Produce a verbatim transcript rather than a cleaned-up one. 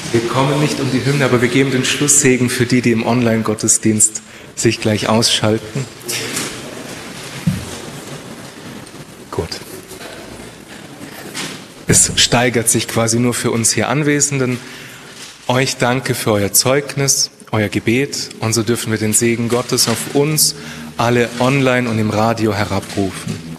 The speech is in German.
Wir kommen nicht um die Hymne, aber wir geben den Schlusssegen für die, die im Online-Gottesdienst sich gleich ausschalten. Gut. Es steigert sich quasi nur für uns hier Anwesenden. Euch danke für euer Zeugnis, euer Gebet, und so dürfen wir den Segen Gottes auf uns alle online und im Radio herabrufen.